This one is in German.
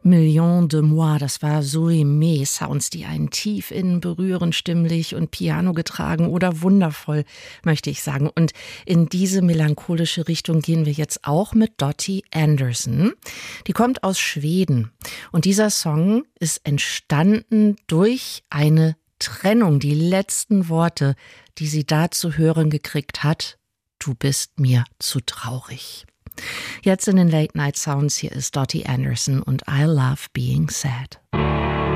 Millions de Moi, das war Zoe May, Sounds, die einen tief innen berühren, stimmlich und Piano getragen oder wundervoll, möchte ich sagen. Und in diese melancholische Richtung gehen wir jetzt auch mit Dottie Anderson. Die kommt aus Schweden und dieser Song ist entstanden durch eine Trennung, die letzten Worte, die sie da zu hören gekriegt hat: Du bist mir zu traurig. Jetzt in den Late Night Sounds, hier ist Dottie Anderson und I Love Being Sad.